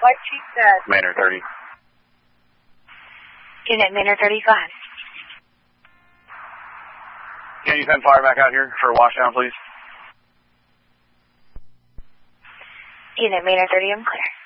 White Chief said. Manor 30. Unit Manor 35. Can you send fire back out here for a washdown, please? Unit Manor 30, I'm clear.